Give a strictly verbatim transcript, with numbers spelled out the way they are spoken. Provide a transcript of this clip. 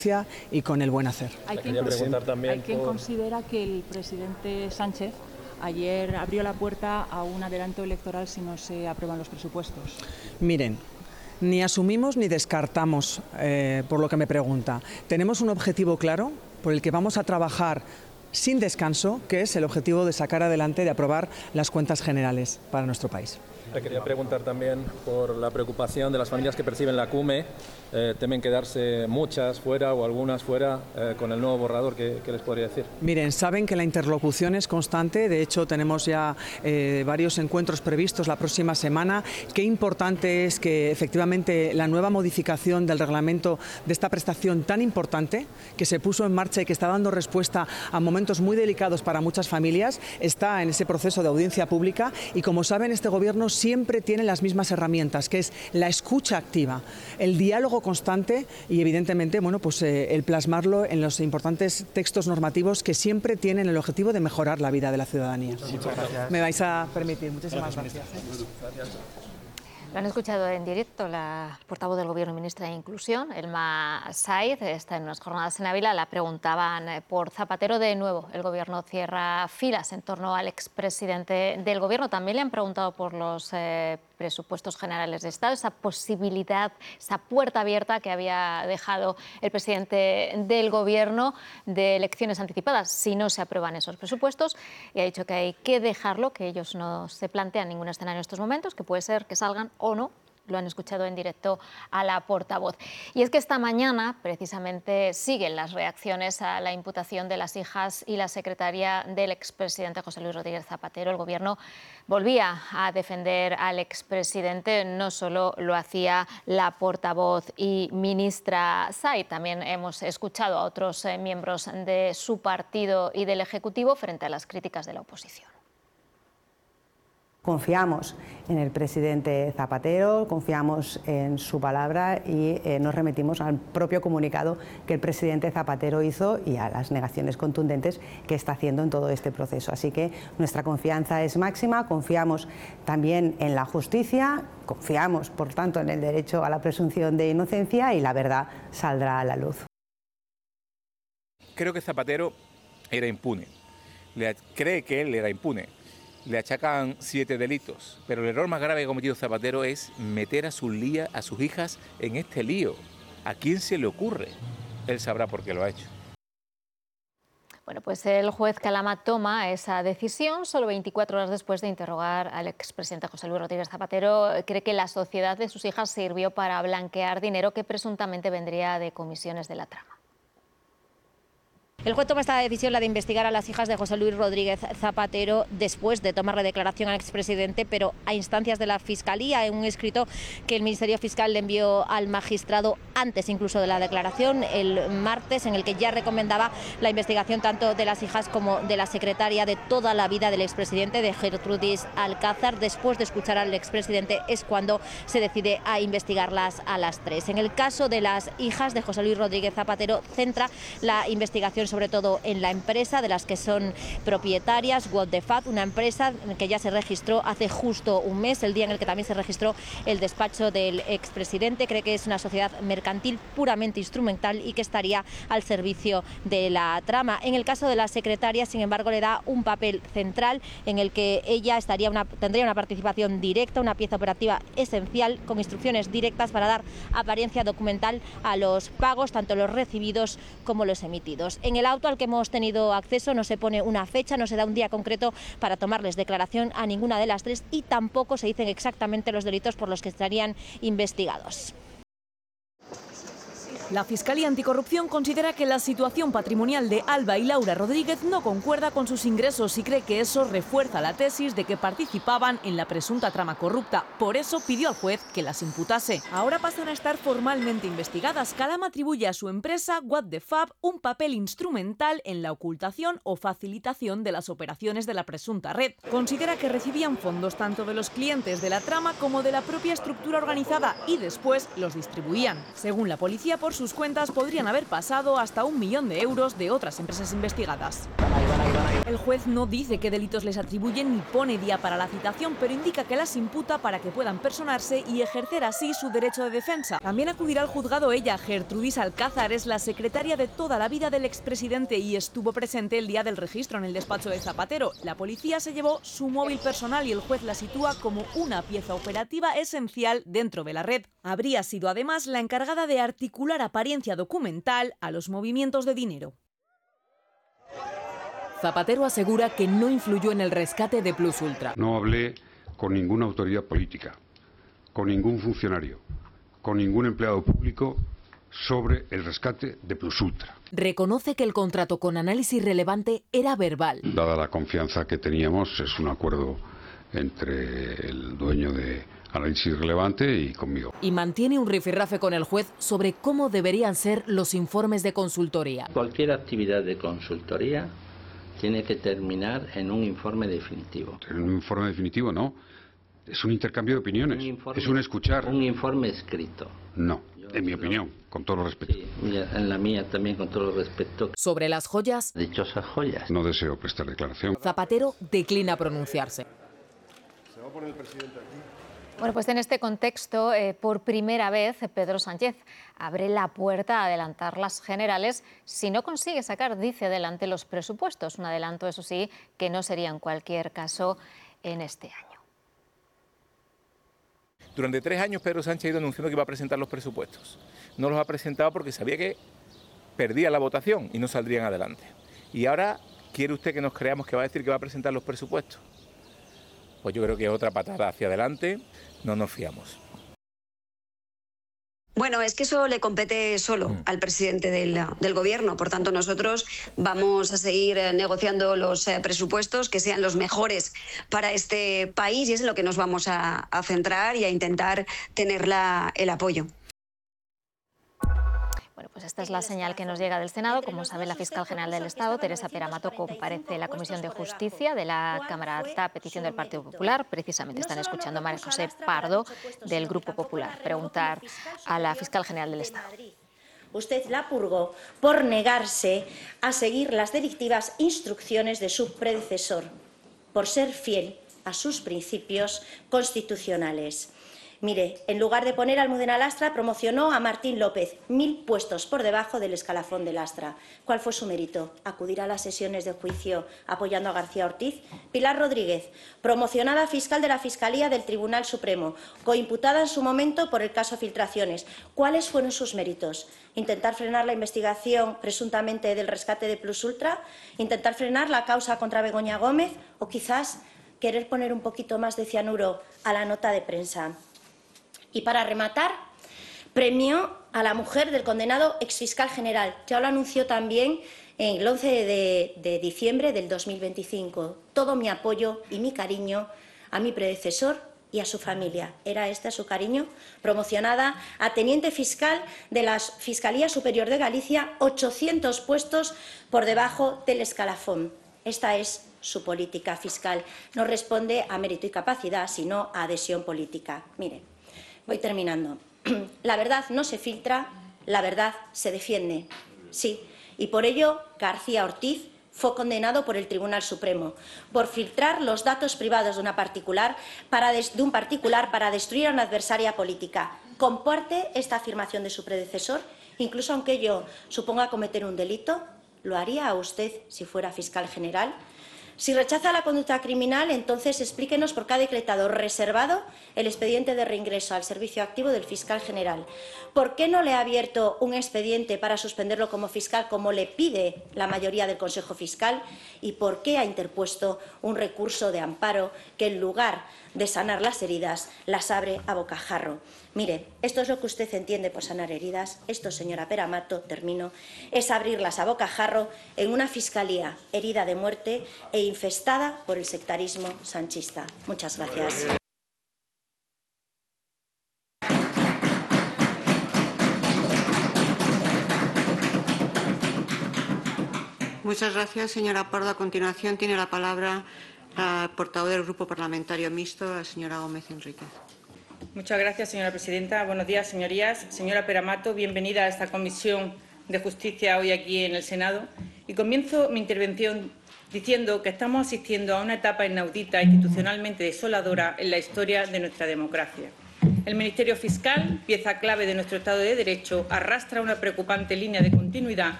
y con el buen hacer. Hay quien, hay quien por... considera que el presidente Sánchez ayer abrió la puerta a un adelanto electoral si no se aprueban los presupuestos. Miren, ni asumimos ni descartamos, eh, por lo que me pregunta. Tenemos un objetivo claro por el que vamos a trabajar sin descanso, que es el objetivo de sacar adelante, de aprobar las cuentas generales para nuestro país. Le quería preguntar también por la preocupación de las familias que perciben la CUME. Eh, temen quedarse muchas fuera o algunas fuera eh, con el nuevo borrador. ¿Qué, qué les podría decir? Miren, saben que la interlocución es constante. De hecho, tenemos ya eh, varios encuentros previstos la próxima semana. Qué importante es que efectivamente la nueva modificación del reglamento de esta prestación tan importante que se puso en marcha y que está dando respuesta a momentos muy delicados para muchas familias está en ese proceso de audiencia pública y, como saben, este Gobierno siempre tiene las mismas herramientas, que es la escucha activa, el diálogo constante y, evidentemente, bueno, pues eh, el plasmarlo en los importantes textos normativos que siempre tienen el objetivo de mejorar la vida de la ciudadanía. Muchas gracias. Me vais a permitir. Muchísimas gracias. gracias. gracias. Lo han escuchado en directo la portavoz del Gobierno, ministra de Inclusión, Elma Saiz. Está en unas jornadas en Ávila. La preguntaban por Zapatero. De nuevo, el Gobierno cierra filas en torno al expresidente del Gobierno. También le han preguntado por los eh, presupuestos generales de Estado, esa posibilidad, esa puerta abierta que había dejado el presidente del Gobierno de elecciones anticipadas si no se aprueban esos presupuestos. Y ha dicho que hay que dejarlo, que ellos no se plantean ningún escenario en estos momentos, que puede ser que salgan o no. Lo han escuchado en directo a la portavoz. Y es que esta mañana, precisamente, siguen las reacciones a la imputación de las hijas y la secretaria del expresidente José Luis Rodríguez Zapatero. El Gobierno volvía a defender al expresidente. No solo lo hacía la portavoz y ministra Saiz, también hemos escuchado a otros eh, miembros de su partido y del Ejecutivo frente a las críticas de la oposición. Confiamos en el presidente Zapatero, confiamos en su palabra y eh, nos remitimos al propio comunicado que el presidente Zapatero hizo y a las negaciones contundentes que está haciendo en todo este proceso. Así que nuestra confianza es máxima, confiamos también en la justicia, confiamos, por tanto, en el derecho a la presunción de inocencia y la verdad saldrá a la luz. Creo que Zapatero era impune, Le, cree que él era impune. Le achacan siete delitos, pero el error más grave que ha cometido Zapatero es meter a sus, lía, a sus hijas en este lío. ¿A quién se le ocurre? Él sabrá por qué lo ha hecho. Bueno, pues el juez Calama toma esa decisión solo veinticuatro horas después de interrogar al expresidente José Luis Rodríguez Zapatero. Cree que la sociedad de sus hijas sirvió para blanquear dinero que presuntamente vendría de comisiones de la trama. El juez toma esta decisión, la de investigar a las hijas de José Luis Rodríguez Zapatero, después de tomarle declaración al expresidente, pero a instancias de la Fiscalía, en un escrito que el Ministerio Fiscal le envió al magistrado antes incluso de la declaración, el martes, en el que ya recomendaba la investigación tanto de las hijas como de la secretaria de toda la vida del expresidente, de Gertrudis Alcázar. Después de escuchar al expresidente es cuando se decide a investigarlas a las tres. En el caso de las hijas de José Luis Rodríguez Zapatero, centra la investigación sobre todo en la empresa de las que son propietarias, What the Fab, una empresa que ya se registró hace justo un mes, el día en el que también se registró el despacho del expresidente. Cree que es una sociedad mercantil puramente instrumental y que estaría al servicio de la trama. En el caso de la secretaria, sin embargo, le da un papel central en el que ella estaría una, tendría una participación directa, una pieza operativa esencial, con instrucciones directas para dar apariencia documental a los pagos, tanto los recibidos como los emitidos. En el auto al que hemos tenido acceso no se pone una fecha, no se da un día concreto para tomarles declaración a ninguna de las tres y tampoco se dicen exactamente los delitos por los que estarían investigados. La Fiscalía Anticorrupción considera que la situación patrimonial de Alba y Laura Rodríguez no concuerda con sus ingresos y cree que eso refuerza la tesis de que participaban en la presunta trama corrupta. Por eso pidió al juez que las imputase. Ahora pasan a estar formalmente investigadas. Calama atribuye a su empresa, What the Fab, un papel instrumental en la ocultación o facilitación de las operaciones de la presunta red. Considera que recibían fondos tanto de los clientes de la trama como de la propia estructura organizada y después los distribuían. Según la policía, por su sus cuentas podrían haber pasado hasta un millón de euros de otras empresas investigadas. El juez no dice qué delitos les atribuyen ni pone día para la citación, pero indica que las imputa para que puedan personarse y ejercer así su derecho de defensa. También acudirá al juzgado ella. Gertrudis Alcázar es la secretaria de toda la vida del expresidente y estuvo presente el día del registro en el despacho de Zapatero. La policía se llevó su móvil personal y el juez la sitúa como una pieza operativa esencial dentro de la red. Habría sido además la encargada de articular apariencia documental a los movimientos de dinero. Zapatero asegura que no influyó en el rescate de Plus Ultra. No hablé con ninguna autoridad política, con ningún funcionario, con ningún empleado público sobre el rescate de Plus Ultra. Reconoce que el contrato con Análisis Relevante era verbal. Dada la confianza que teníamos, es un acuerdo entre el dueño de Análisis Relevante y conmigo. Y mantiene un rifirrafe con el juez sobre cómo deberían ser los informes de consultoría. Cualquier actividad de consultoría tiene que terminar en un informe definitivo. En un informe definitivo no, es un intercambio de opiniones, informe, es un escuchar. Un informe escrito. No, Yo en mi opinión, con todo el respeto. Sí, en la mía también, con todo el respeto. Sobre las joyas. Dichosas joyas. No deseo prestar declaración. Zapatero declina pronunciarse. Se va a poner el presidente aquí. Bueno, pues en este contexto, eh, por primera vez, Pedro Sánchez abre la puerta a adelantar las generales si no consigue sacar, dice, adelante los presupuestos. Un adelanto, eso sí, que no sería en cualquier caso en este año. Durante tres años Pedro Sánchez ha ido anunciando que iba a presentar los presupuestos. No los ha presentado porque sabía que perdía la votación y no saldrían adelante. Y ahora, ¿quiere usted que nos creamos que va a decir que va a presentar los presupuestos? Pues yo creo que es otra patada hacia adelante, no nos fiamos. Bueno, es que eso le compete solo mm. al presidente del, del Gobierno. Por tanto, nosotros vamos a seguir negociando los eh, presupuestos que sean los mejores para este país y es en lo que nos vamos a, a centrar y a intentar tener la, el apoyo. Bueno, pues esta es la señal que nos llega del Senado. Como sabe, la fiscal general del Estado, Teresa Peramato, comparece en la Comisión de Justicia de la Cámara Alta a petición del Partido Popular. Precisamente están escuchando a María José Pardo, del Grupo Popular, preguntar a la fiscal general del Estado. Usted la purgó por negarse a seguir las delictivas instrucciones de su predecesor, por ser fiel a sus principios constitucionales. Mire, en lugar de poner a Almudena Lastra, promocionó a Martín López, mil puestos por debajo del escalafón de Lastra. ¿Cuál fue su mérito? Acudir a las sesiones de juicio apoyando a García Ortiz. Pilar Rodríguez, promocionada fiscal de la Fiscalía del Tribunal Supremo, coimputada en su momento por el caso Filtraciones. ¿Cuáles fueron sus méritos? ¿Intentar frenar la investigación presuntamente del rescate de Plus Ultra? ¿Intentar frenar la causa contra Begoña Gómez? ¿O quizás querer poner un poquito más de cianuro a la nota de prensa? Y para rematar, premió a la mujer del condenado exfiscal general. Ya lo anunció también en el once de, de diciembre del dos mil veinticinco. Todo mi apoyo y mi cariño a mi predecesor y a su familia. ¿Era este su cariño? Promocionada a teniente fiscal de la Fiscalía Superior de Galicia, ochocientos puestos por debajo del escalafón. Esta es su política fiscal. No responde a mérito y capacidad, sino a adhesión política. Mire. Voy terminando. La verdad no se filtra, la verdad se defiende. Sí, y por ello García Ortiz fue condenado por el Tribunal Supremo por filtrar los datos privados de, una particular para de un particular para destruir a una adversaria política. ¿Comparte esta afirmación de su predecesor? Incluso aunque ello suponga cometer un delito, ¿lo haría a usted si fuera fiscal general? Si rechaza la conducta criminal, entonces explíquenos por qué ha decretado reservado el expediente de reingreso al servicio activo del fiscal general. ¿Por qué no le ha abierto un expediente para suspenderlo como fiscal, como le pide la mayoría del Consejo Fiscal? ¿Y por qué ha interpuesto un recurso de amparo que, en lugar de sanar las heridas, las abre a bocajarro? Mire, esto es lo que usted entiende por sanar heridas. Esto, señora Peramato, termino, es abrirlas a bocajarro en una fiscalía herida de muerte e infestada por el sectarismo sanchista. Muchas gracias. Muchas gracias, señora Pardo. A continuación tiene la palabra la portavoz del Grupo Parlamentario Mixto, la señora Gómez Enríquez. Muchas gracias, señora presidenta. Buenos días, señorías. Señora Pera-Mato, bienvenida a esta Comisión de Justicia hoy aquí en el Senado. Y comienzo mi intervención diciendo que estamos asistiendo a una etapa inaudita, institucionalmente desoladora en la historia de nuestra democracia. El Ministerio Fiscal, pieza clave de nuestro Estado de Derecho, arrastra una preocupante línea de continuidad